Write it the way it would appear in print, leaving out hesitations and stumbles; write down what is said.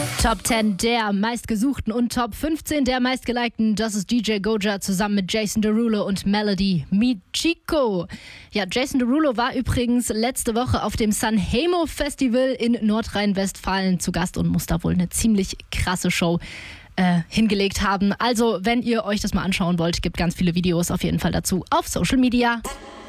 Top 10 der meistgesuchten und Top 15 der meistgelikten. Das ist DJ Goja zusammen mit Jason Derulo und Melody Michiko. Ja, Jason Derulo war übrigens letzte Woche auf dem Sanremo Festival in Nordrhein-Westfalen zu Gast und muss da wohl eine ziemlich krasse Show hingelegt haben. Also, wenn ihr euch das mal anschauen wollt, gibt ganz viele Videos auf jeden Fall dazu auf Social Media.